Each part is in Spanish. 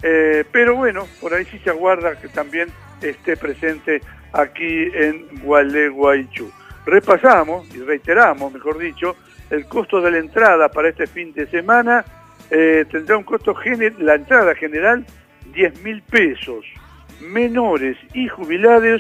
Pero bueno, por ahí sí se aguarda que también esté presente aquí en Gualeguaychú. Repasamos y reiteramos, mejor dicho, el costo de la entrada para este fin de semana. Tendrá un costo la entrada general 10.000 pesos. Menores y jubilados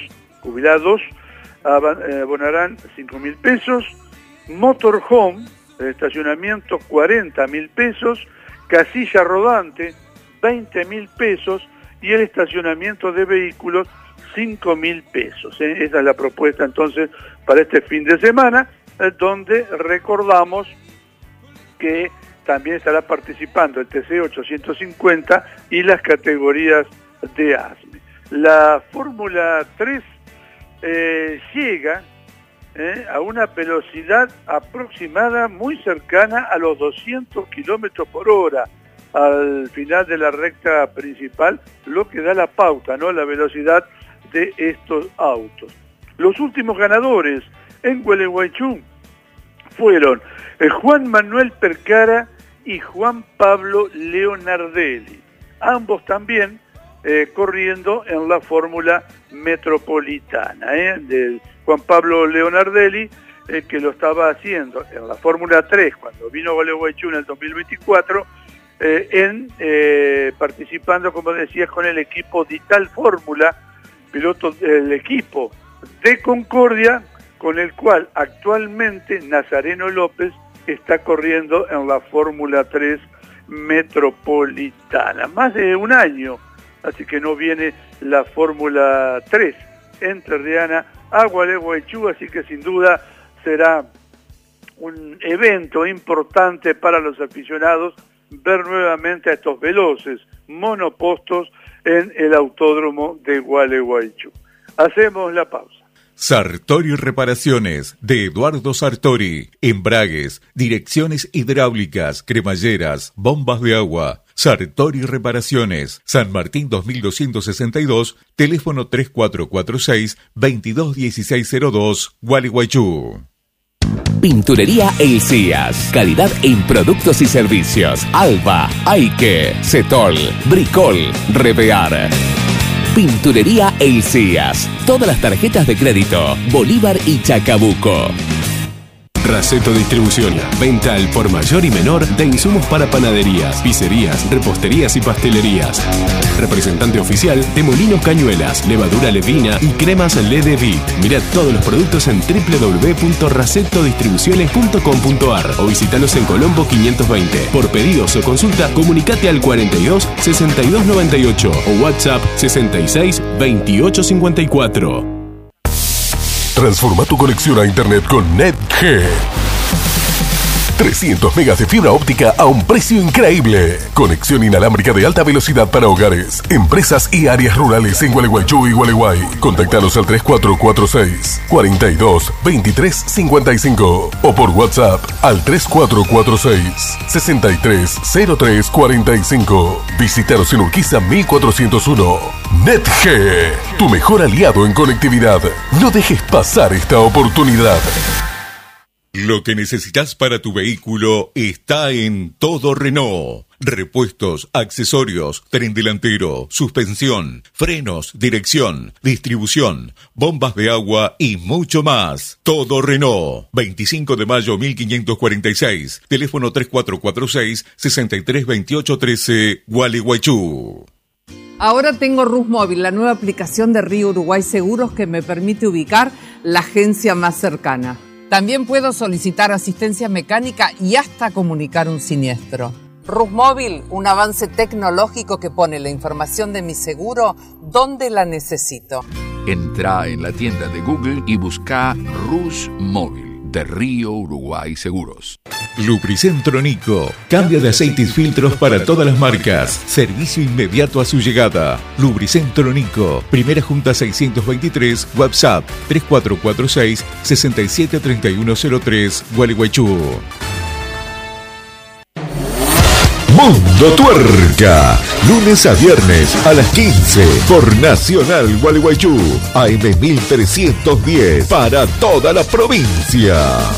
abonarán 5.000 pesos. Motorhome, estacionamiento 40.000 pesos. Casilla rodante 20.000 pesos. Y el estacionamiento de vehículos 5.000 pesos. Esa es la propuesta entonces para este fin de semana, donde recordamos que también estará participando el TC 850 y las categorías de ASME. La Fórmula 3 llega a una velocidad aproximada muy cercana a los 200 kilómetros por hora al final de la recta principal, lo que da la pauta, ¿no? La velocidad de estos autos. Los últimos ganadores en Gualeguaychú fueron Juan Manuel Percara y Juan Pablo Leonardelli, ambos también corriendo en la Fórmula Metropolitana. De Juan Pablo Leonardelli, que lo estaba haciendo en la Fórmula 3 cuando vino a Gualeguaychú en el 2024, participando, como decías, con el equipo Dital Fórmula, el equipo de Concordia, con el cual actualmente Nazareno López está corriendo en la Fórmula 3 Metropolitana. Más de un año, así que no viene la Fórmula 3 entrerriana a Gualeguaychú, así que sin duda será un evento importante para los aficionados ver nuevamente a estos veloces monopostos en el autódromo de Gualeguaychú. Hacemos la pausa. Sartori Reparaciones, de Eduardo Sartori. Embragues, direcciones hidráulicas, cremalleras, bombas de agua. Sartori Reparaciones, San Martín 2262, teléfono 3446-221602, Gualeguaychú. Pinturería El Cías. Calidad en productos y servicios. Alba, Aike, Cetol, Bricol, Revear. Pinturería El Cías. Todas las tarjetas de crédito, Bolívar y Chacabuco. Raceto Distribución. Venta al por mayor y menor de insumos para panaderías, pizzerías, reposterías y pastelerías. Representante oficial de Molinos Cañuelas, levadura Levina y cremas Ledevit. Mira todos los productos en www.racetodistribuciones.com.ar o visítanos en Colombo 520. Por pedidos o consulta, comunicate al 42 62 98 o WhatsApp 66 28 54. Transforma tu conexión a internet con NetG. 300 megas de fibra óptica a un precio increíble. Conexión inalámbrica de alta velocidad para hogares, empresas y áreas rurales en Gualeguaychú y Gualeguay. Contactanos al 3446-422355 o por WhatsApp al 3446-630345. Visítanos en Urquiza 1401. NetG, tu mejor aliado en conectividad. No dejes pasar esta oportunidad. Lo que necesitas para tu vehículo está en Todo Renault. Repuestos, accesorios, tren delantero, suspensión, frenos, dirección, distribución, bombas de agua y mucho más. Todo Renault. 25 de mayo 1546. Teléfono 3446-632813, Gualeguaychú. Ahora tengo Rus Móvil, la nueva aplicación de Río Uruguay Seguros que me permite ubicar la agencia más cercana. También puedo solicitar asistencia mecánica y hasta comunicar un siniestro. Rus Móvil, un avance tecnológico que pone la información de mi seguro donde la necesito. Entra en la tienda de Google y busca Rus Móvil de Río Uruguay Seguros. Lubricentro Nico. Cambio de aceites y filtros para todas las marcas. Servicio inmediato a su llegada. Lubricentro Nico. Primera Junta 623, WhatsApp 3446-673103, Gualeguaychú. Mundo Tuerca, lunes a viernes a las 15 por Nacional Gualeguaychú, AM 1310 para toda la provincia.